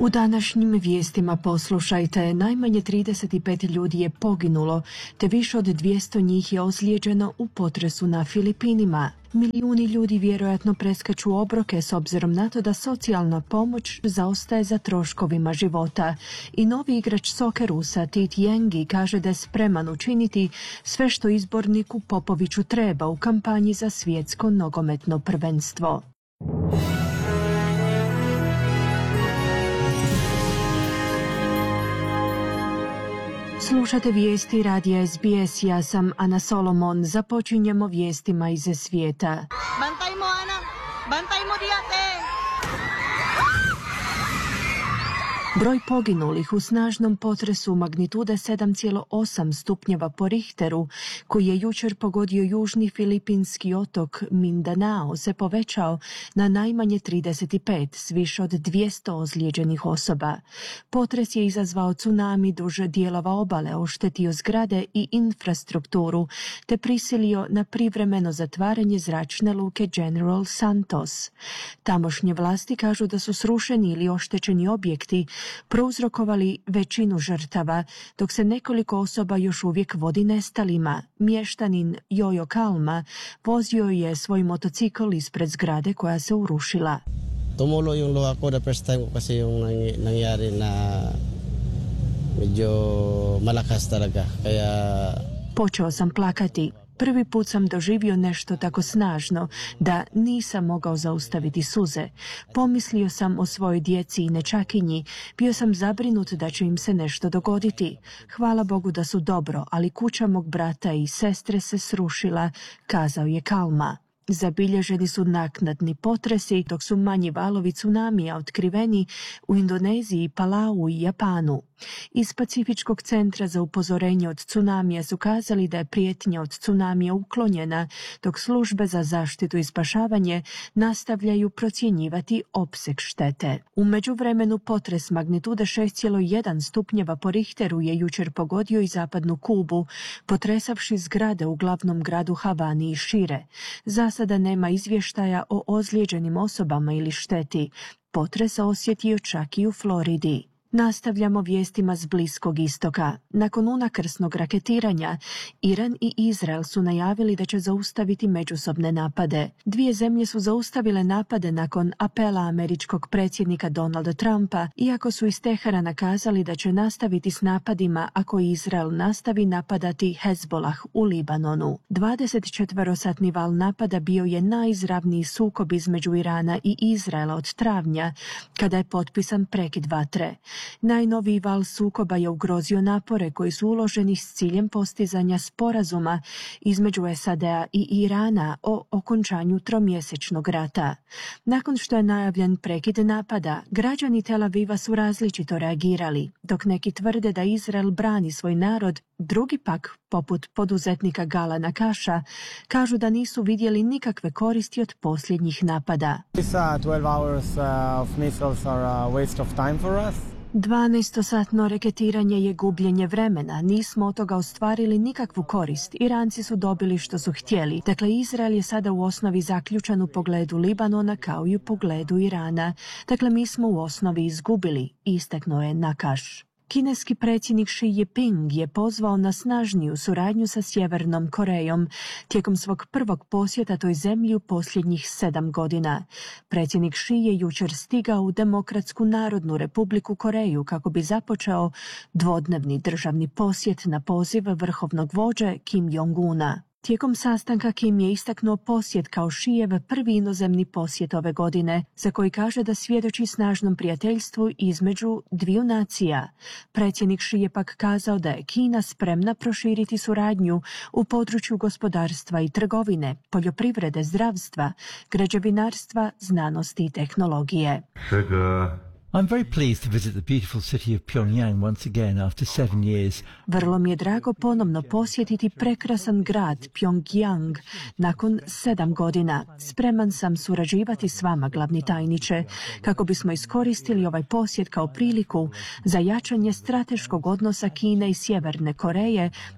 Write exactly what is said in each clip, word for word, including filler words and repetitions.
U današnjim vijestima poslušajte, najmanje trideset pet ljudi je poginulo, te više od dvjesto njih je ozlijeđeno u potresu na Filipinima. Milijuni ljudi vjerojatno preskaču obroke s obzirom na to da socijalna pomoć zaostaje za troškovima života. I novi igrač Sokerusa Tit Yengi kaže da je spreman učiniti sve što izborniku Popoviću treba u kampanji za svjetsko nogometno prvenstvo. Slušate vijesti radija S B S, ja sam Ana Solomon. Započinjemo vijestima iz svijeta. Bantay mo, Ana. Bantay mo dijate. Broj poginulih u snažnom potresu magnitude sedam zarez osam stupnjeva po Richteru, koji je jučer pogodio južni filipinski otok Mindanao, se povećao na najmanje trideset pet s više od dvjesto ozlijeđenih osoba. Potres je izazvao tsunami duž dijelova obale, oštetio zgrade i infrastrukturu, te prisilio na privremeno zatvaranje zračne luke General Santos. Tamošnje vlasti kažu da su srušeni ili oštećeni objekti prouzrokovali većinu žrtava, dok se nekoliko osoba još uvijek vodi nestalima. Mještanin Jojo Kalma vozio je svoj motocikl ispred zgrade koja se urušila. Tumulo yung luha ko the first time kasi yung nangyari na medyo malakas talaga. Kaya Počeo sam plakati. Prvi put sam doživio nešto tako snažno da nisam mogao zaustaviti suze. Pomislio sam o svojoj djeci i nečakinji. Bio sam zabrinut da će im se nešto dogoditi. Hvala Bogu da su dobro, ali kuća mog brata i sestre se srušila, kazao je Kalma. Zabilježeni su naknadni potresi, dok su manji valovi tsunamija otkriveni u Indoneziji, Palau i Japanu. Iz Pacifičkog centra za upozorenje od tsunamija su kazali da je prijetnja od tsunamija uklonjena, dok službe za zaštitu i spašavanje nastavljaju procjenjivati opseg štete. U međuvremenu potres magnitude šest zarez jedan stupnjeva po Richteru je jučer pogodio i zapadnu Kubu, potresavši zgrade u glavnom gradu Havani i šire. Za sada nema izvještaja o ozlijeđenim osobama ili šteti. Potres osjetio čak i u Floridi. Nastavljamo vijestima s Bliskog istoka. Nakon unakrsnog raketiranja, Iran i Izrael su najavili da će zaustaviti međusobne napade. Dvije zemlje su zaustavile napade nakon apela američkog predsjednika Donalda Trumpa, iako su iz Teherana kazali da će nastaviti s napadima ako Izrael nastavi napadati Hezbolah u Libanonu. dvadesetčetverosatni val napada bio je najizravniji sukob između Irana i Izraela od travnja, kada je potpisan prekid vatre. Najnoviji val sukoba je ugrozio napore koji su uloženi s ciljem postizanja sporazuma između S A D-a i Irana o okončanju tromjesečnog rata. Nakon što je najavljen prekid napada, građani Tel Aviva su različito reagirali. Dok neki tvrde da Izrael brani svoj narod, drugi pak, poput poduzetnika Gala Nakaša, kažu da nisu vidjeli nikakve koristi od posljednjih napada. These uh, twelve hours uh, of missiles are a waste of time for us. dvanaestosatno reketiranje je gubljenje vremena. Nismo od toga ostvarili nikakvu korist. Iranci su dobili što su htjeli. Dakle, Izrael je sada u osnovi zaključan u pogledu Libanona kao i u pogledu Irana. Dakle, mi smo u osnovi izgubili, istaknuo je Nakaš. Kineski predsjednik Xi Jinping je pozvao na snažniju suradnju sa Sjevernom Korejom tijekom svog prvog posjeta toj zemlji u posljednjih sedam godina. Predsjednik Xi je jučer stigao u Demokratsku narodnu republiku Koreju kako bi započeo dvodnevni državni posjet na poziv vrhovnog vođe Kim Jong-una. Tijekom sastanka Kim je istaknuo posjet kao Xijev prvi inozemni posjet ove godine, za koji kaže da svjedoči snažnom prijateljstvu između dviju nacija. Predsjednik Xi je pak kazao da je Kina spremna proširiti suradnju u području gospodarstva i trgovine, poljoprivrede, zdravstva, građevinarstva, znanosti i tehnologije. I'm very pleased to visit the beautiful city of Pyongyang once again after seven years. Vrlo mi je drago ponovno posjetiti prekrasan grad Pyongyang nakon sedam godina. Spreman sam surađivati s vama, glavni tajniče, kako bismo iskoristili ovaj posjet kao priliku za jačanje strateškog odnosa Kine i Sjeverne Koreje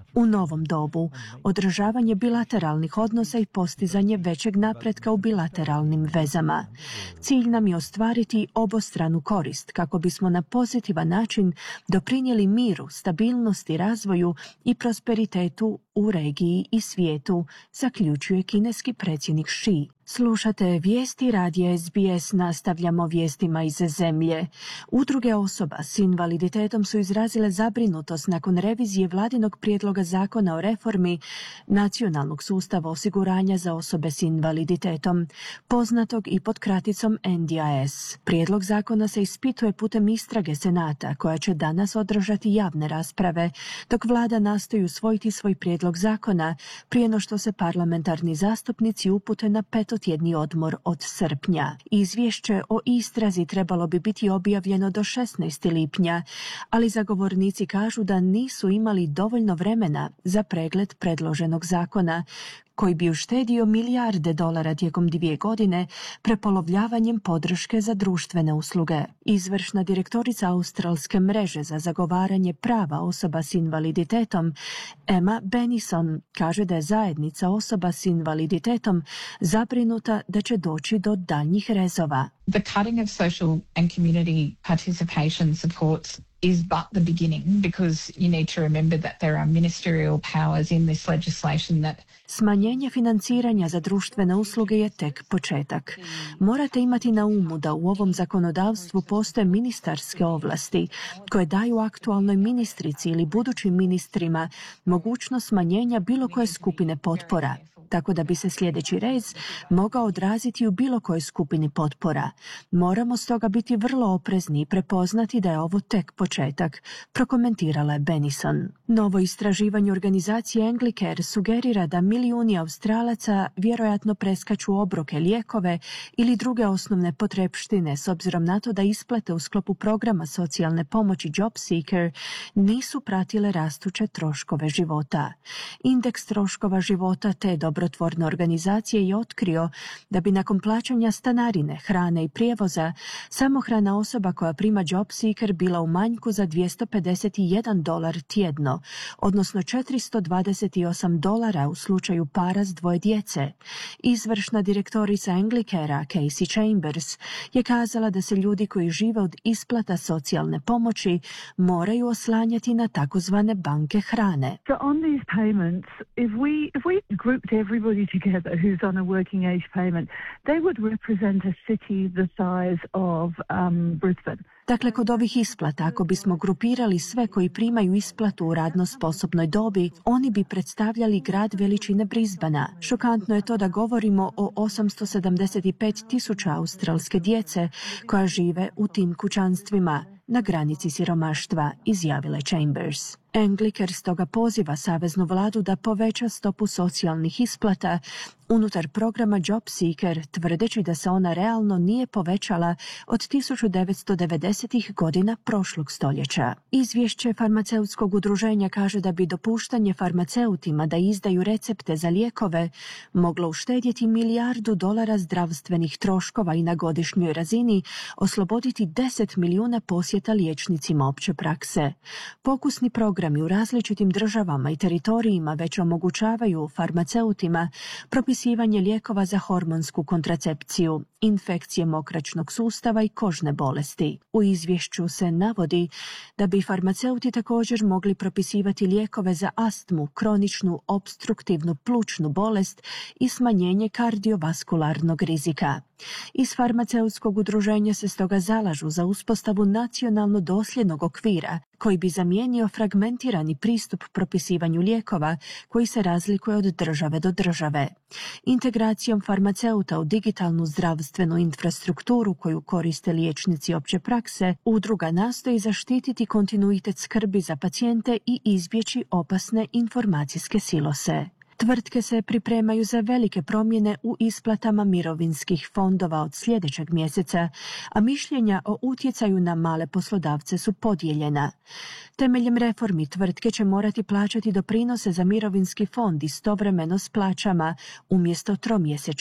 U novom dobu, održavanje bilateralnih odnosa i postizanje većeg napretka u bilateralnim vezama. Cilj nam je ostvariti obostranu korist kako bismo na pozitivan način doprinijeli miru, stabilnosti, razvoju i prosperitetu u regiji i svijetu, zaključuje kineski predsjednik Xi. Slušate vijesti radija S B S, nastavljamo vijestima iz zemlje. Udruge osoba s invaliditetom su izrazile zabrinutost nakon revizije vladinog prijedloga zakona o reformi nacionalnog sustava osiguranja za osobe s invaliditetom, poznatog i pod kraticom N D I S. Prijedlog zakona se ispituje putem istrage Senata, koja će danas održati javne rasprave, dok vlada nastoji usvojiti svoj prijedlog zakona prije no što se parlamentarni zastupnici upute na petotjedni odmor od srpnja. Izvješće o istrazi trebalo bi biti objavljeno do šesnaestog lipnja, ali zagovornici kažu da nisu imali dovoljno vremena za pregled predloženog zakona, koji bi uštedio milijarde dolara tijekom dvije godine prepolovljavanjem podrške za društvene usluge. Izvršna direktorica Australske mreže za zagovaranje prava osoba s invaliditetom, Emma Benison, kaže da je zajednica osoba s invaliditetom zabrinuta da će doći do daljnjih rezova. The cutting of social and community participation supports is but the beginning, because you need to remember that there are ministerial powers in this legislation that Smanjenje financiranja za društvene usluge je tek početak. Morate imati na umu da u ovom zakonodavstvu postoje ministarske ovlasti koje daju aktualnoj ministrici ili budućim ministrima mogućnost smanjenja bilo koje skupine potpora, tako da bi se sljedeći rez mogao odraziti u bilo kojoj skupini potpora. Moramo stoga biti vrlo oprezni i prepoznati da je ovo tek početak, prokomentirala je Benison. Novo istraživanje organizacije Anglicare sugerira da milijuni Australaca vjerojatno preskaču obroke, lijekove ili druge osnovne potrepštine s obzirom na to da isplate u sklopu programa socijalne pomoći JobSeeker nisu pratile rastuće troškove života. Indeks troškova života te dobrotvorne organizacije je otkrio da bi nakon plaćanja stanarine, hrane i prijevoza samohrana osoba koja prima JobSeeker bila u manjku za dvjesto pedeset jedan dolar tjedno, odnosno četiristo dvadeset osam dolara u slučaju para s dvoje djece. Izvršna direktorica Anglicarea Casey Chambers je kazala da se ljudi koji žive od isplata socijalne pomoći moraju oslanjati na takozvane banke hrane. So on these payments, if we if we grouped everybody together who's on a working age payment, they would represent a city the size of um, Brisbane. Dakle, kod ovih isplata, ako bismo grupirali sve koji primaju isplatu u radno sposobnoj dobi, oni bi predstavljali grad veličine Brisbanea. Šokantno je to da govorimo o osamsto sedamdeset pet tisuća australske djece koja žive u tim kućanstvima na granici siromaštva, izjavila Chambers. Anglicare stoga poziva saveznu vladu da poveća stopu socijalnih isplata unutar programa JobSeeker, tvrdeći da se ona realno nije povećala od tisuću devetsto devedesetih godina prošlog stoljeća. Izvješće farmaceutskog udruženja kaže da bi dopuštanje farmaceutima da izdaju recepte za lijekove moglo uštedjeti milijardu dolara zdravstvenih troškova i na godišnjoj razini osloboditi deset milijuna posjeta liječnicima opće prakse. Pokusni programi u različitim državama i teritorijima već omogućavaju farmaceutima propisivanje lijekova za hormonsku kontracepciju, infekcije mokraćnog sustava i kožne bolesti. U izvješću se navodi da bi farmaceuti također mogli propisivati lijekove za astmu, kroničnu opstruktivnu plućnu bolest i smanjenje kardiovaskularnog rizika. Iz farmaceutskog udruženja se stoga zalažu za uspostavu nacionalno dosljednog okvira koji bi zamijenio fragmentirani pristup propisivanju lijekova koji se razlikuje od države do države. Integracijom farmaceuta u digitalnu zdravstvenu infrastrukturu koju koriste liječnici opće prakse, udruga nastoji zaštititi kontinuitet skrbi za pacijente i izbjeći opasne informacijske silose. Tvrtke se pripremaju za velike promjene u isplatama mirovinskih fondova od sljedećeg mjeseca, a mišljenja o utjecaju na male poslodavce su podijeljena. Temeljem reformi tvrtke će morati plaćati doprinose za mirovinski fond istovremeno s plaćama umjesto tromjesečno.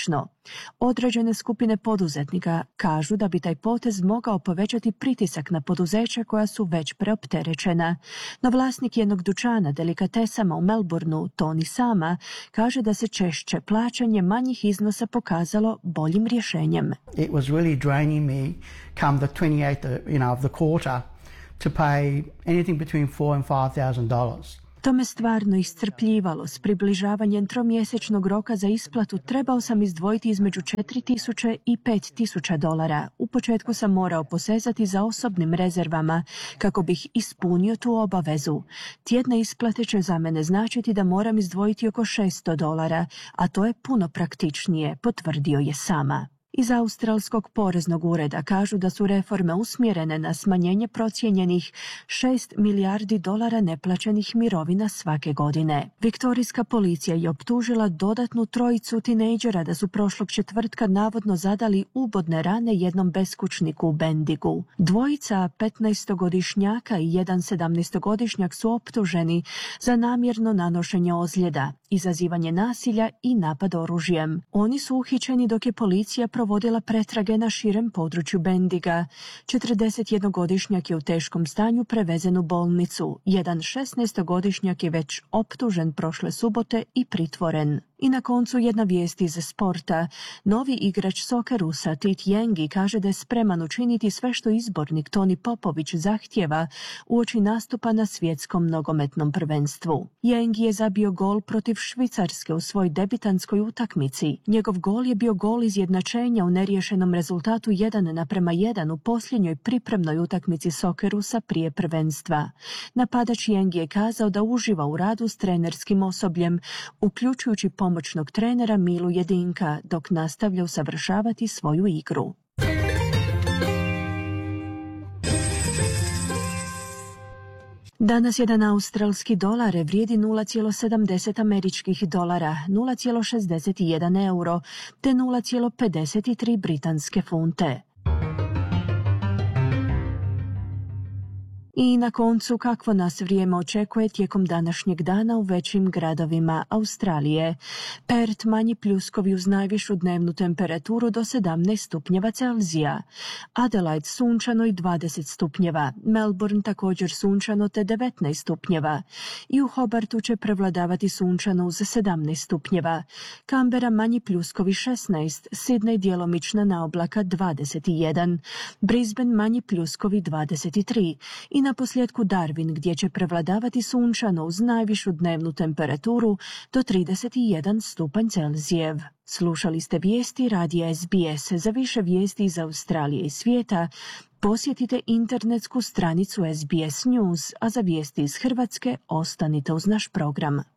Određene skupine poduzetnika kažu da bi taj potez mogao povećati pritisak na poduzeća koja su već preopterećena. No vlasnik jednog dućana delikatesama u Melbourneu, Tony Sama, kaže da se češće plaćanje manjih iznosa pokazalo boljim rješenjem. It was really draining me come the twenty-eighth you know, of the quarter to pay anything between four and five thousand dollars. To me stvarno iscrpljivalo. S približavanjem tromjesečnog roka za isplatu trebao sam izdvojiti između četiri tisuće i pet tisuća dolara. U početku sam morao posezati za osobnim rezervama kako bih ispunio tu obavezu. Tjedne isplate će za mene značiti da moram izdvojiti oko šesto dolara, a to je puno praktičnije, potvrdio je Sama. Iz Australskog poreznog ureda kažu da su reforme usmjerene na smanjenje procijenjenih šest milijardi dolara neplaćenih mirovina svake godine. Viktorijska policija je optužila dodatnu trojicu tinejdžera da su prošlog četvrtka navodno zadali ubodne rane jednom beskućniku u Bendigu. Dvojica petnaestogodišnjaka i jedan sedamnaestogodišnjak su optuženi za namjerno nanošenje ozljeda, izazivanje nasilja i napad oružjem. Oni su uhićeni dok je policija provodila pretrage na širem području Bendiga. četrdesetjednogodišnjak je u teškom stanju prevezen u bolnicu. Jedan šesnaestogodišnjak je već optužen prošle subote i pritvoren. I na koncu jedna vijest iz sporta. Novi igrač Sokerusa Tit Yengi kaže da je spreman učiniti sve što izbornik Toni Popović zahtjeva uoči nastupa na svjetskom nogometnom prvenstvu. Yengi je zabio gol protiv Švicarske u svojoj debitanskoj utakmici. Njegov gol je bio gol izjednačenja u neriješenom rezultatu jedan naprema jedan u posljednjoj pripremnoj utakmici Sokerusa prije prvenstva. Napadač Yengi je kazao da uživa u radu s trenerskim osobljem, uključujući pomoćnog trenera Milu Jedinka, dok nastavlja usavršavati svoju igru. Danas jedan australski dolar vrijedi nula zarez sedamdeset američkih dolara, nula zarez šezdeset jedan euro te nula zarez pedeset tri britanske funte. I na koncu, kakvo nas vrijeme očekuje tijekom današnjeg dana u većim gradovima Australije. Perth manji pljuskovi uz najvišu dnevnu temperaturu do sedamnaest stupnjeva Celzija. Adelaide sunčano i dvadeset stupnjeva. Melbourne također sunčano te devetnaest stupnjeva. I u Hobartu će prevladavati sunčano uz sedamnaest stupnjeva. Canberra manji pljuskovi šesnaest, Sydney djelomična naoblaka dvadeset jedan. Brisbane manji pljuskovi dvadeset tri. I na posljedku Darwin gdje će prevladavati sunčano uz najvišu dnevnu temperaturu do trideset jedan stupanj Celzijev. Slušali ste vijesti radija S B S. Za više vijesti iz Australije i svijeta posjetite internetsku stranicu S B S News, a za vijesti iz Hrvatske ostanite uz naš program.